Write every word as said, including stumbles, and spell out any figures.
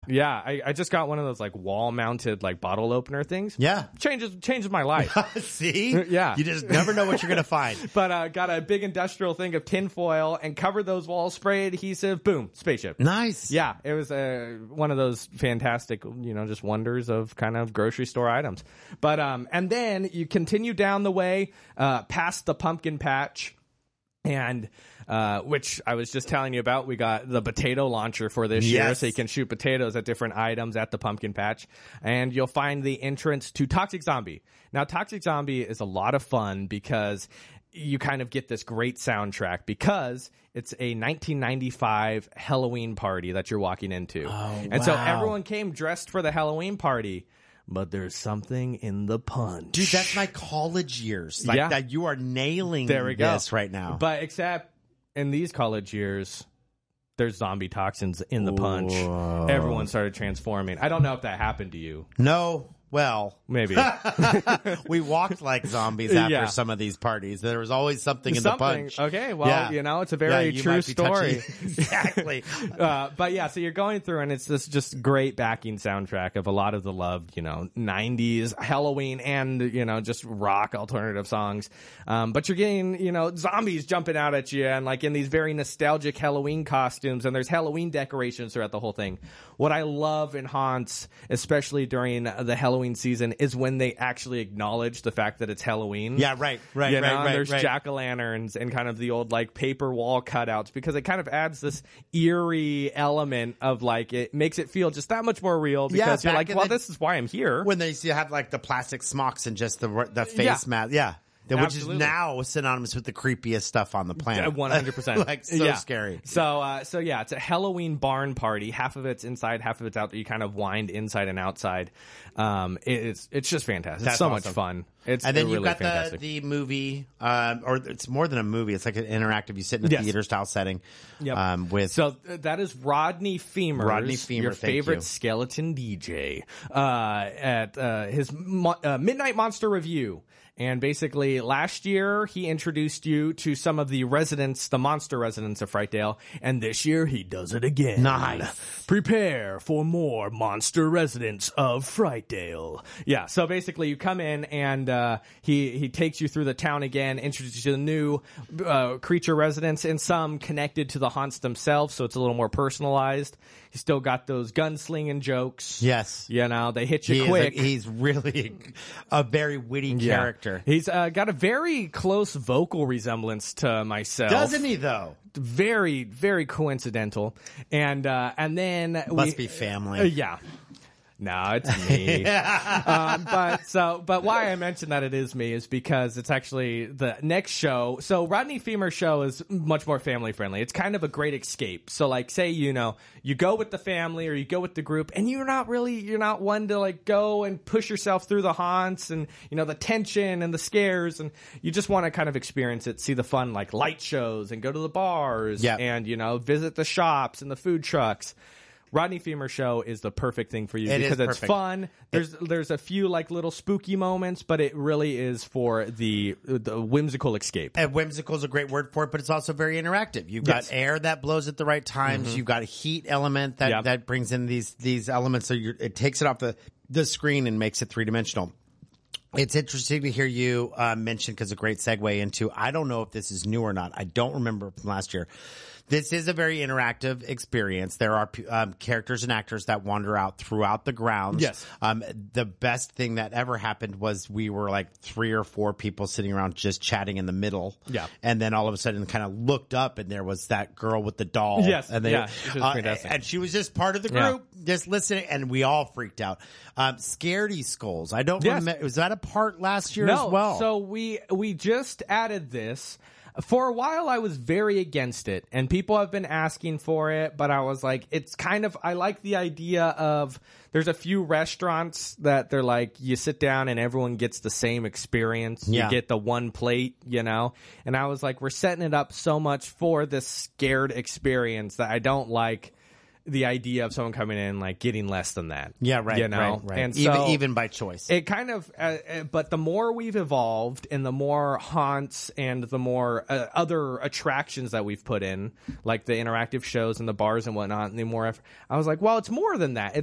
Yeah, I, I just got one of those like wall mounted like bottle opener things. Yeah. Changes changes my life. See? Yeah. You just never know what you're going to find. But uh, got a big industrial thing of tinfoil and covered those walls, spray adhesive, boom, spaceship. Nice. Yeah, it was uh, one of those fantastic, you know, just wonders of kind of grocery store items. But um, and then you continue down the way uh, past the pumpkin patch. And, uh, which I was just telling you about, we got the potato launcher for this Yes. year, so you can shoot potatoes at different items at the pumpkin patch. And you'll find the entrance to Toxic Zombie. Now, Toxic Zombie is a lot of fun because you kind of get this great soundtrack because it's a nineteen ninety-five Halloween party that you're walking into. Oh, and so wow. everyone came dressed for the Halloween party. But there's something in the punch. Dude, that's my college years. Like Yeah. that, you are nailing There we go. this right now. But except in these college years, there's zombie toxins in the punch. Whoa. Everyone started transforming. I don't know if that happened to you. No, well, Maybe. we walked like zombies after Yeah. some of these parties. There was always something in the Something. punch. Okay, well, Yeah. you know, it's a Yeah, very you true might be touching- story. Exactly. uh, but yeah, so you're going through and it's this just great backing soundtrack of a lot of the loved, you know, nineties Halloween and, you know, just rock alternative songs. Um, but you're getting, you know, zombies jumping out at you and like in these very nostalgic Halloween costumes, and there's Halloween decorations throughout the whole thing. What I love in haunts, especially during the Halloween season, is when they actually acknowledge the fact that it's Halloween. Yeah, right, right, You know, right, and right, there's right. jack-o'-lanterns and kind of the old like paper wall cutouts, because it kind of adds this eerie element of like, it makes it feel just that much more real, Yeah, because you're back like, in well, the- this is why I'm here. When they used to have like the plastic smocks and just the the face Yeah. mask. Yeah. Which Absolutely. is now synonymous with the creepiest stuff on the planet. one hundred percent. Like, so Yeah. scary. So, uh, so yeah, it's a Halloween barn party. Half of it's inside, half of it's out. You kind of wind inside and outside. Um, it- it's, it's just fantastic. That's it's so awesome. much fun. It's And then really you've got fantastic. the, the movie, um, or it's more than a movie. It's like an interactive. You sit in a Yes. theater style setting Yep. um, with So uh, that is Rodney Femers, Rodney Femer, your thank favorite you. skeleton D J, uh, at uh, his mo- uh, Midnight Monster Review. And basically, last year he introduced you to some of the residents, the monster residents of Frightdale, and this year he does it again. Nice. Prepare for more monster residents of Frightdale. Yeah, so basically you come in and uh, he he takes you through the town again, introduces you to the new uh, creature residents, and some connected to the haunts themselves, so it's a little more personalized. He's still got those gunslinging jokes. Yes. You know, they hit you He is quick. a- he's really a very witty character. He's uh, got a very close vocal resemblance to myself. Doesn't he, though? Very, very coincidental. And uh, and then Must we, be family. Uh, yeah. No, it's me. um, but so, but why I mentioned that it is me is because it's actually the next show. So Rodney Femer's show is much more family friendly. It's kind of a great escape. So like, say, you know, you go with the family or you go with the group and you're not really, you're not one to like go and push yourself through the haunts and, you know, the tension and the scares, and you just want to kind of experience it, see the fun, like light shows and go to the bars Yeah. and, you know, visit the shops and the food trucks. Rodney Femer show is the perfect thing for you It is because it's perfect. fun. There's there's a few like little spooky moments, but it really is for the the whimsical escape. And whimsical is a great word for it, but it's also very interactive. You've Yes. got air that blows at the right times. You've got a heat element that, Yep. that brings in these these elements. So you're, it takes it off the, the screen and makes it three dimensional. It's interesting to hear you uh, mention, because a great segue into, I don't know if this is new or not. I don't remember from last year. This is a very interactive experience. There are um, characters and actors that wander out throughout the grounds. Yes. Um, the best thing that ever happened was we were like three or four people sitting around just chatting in the middle. Yeah. And then all of a sudden kind of looked up and there was that girl with the doll. Yes. And they, Yeah. She was uh, fantastic. and she was just part of the Yeah. group, just listening, and we all freaked out. Um, Scaredy Skulls. I don't Yes. remember. Was that a part last year No, as well? so we we just added this. For a while, I was very against it, and people have been asking for it, but I was like, it's kind of, I like the idea of, there's a few restaurants that they're like, you sit down and everyone gets the same experience. Yeah. You get the one plate, you know? And I was like, we're setting it up so much for this scared experience that I don't like the idea of someone coming in like getting less than that. Yeah, right. You know, right, right. and even so even by choice. it kind of. Uh, uh, but the more we've evolved, and the more haunts and the more uh, other attractions that we've put in, like the interactive shows and the bars and whatnot, and the more effort, I was like, well, it's more than that.